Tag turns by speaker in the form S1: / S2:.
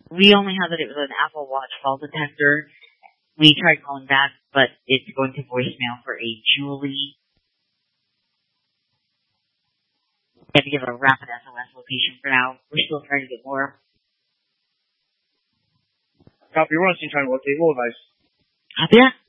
S1: We only have that it was an Apple Watch fall detector. We tried calling back, but it's going to voicemail for a Julie. We have to give a rapid SOS location for now. We're still trying to get more.
S2: Copy, we're on scene trying to locate. Roll advice.
S1: Copy that.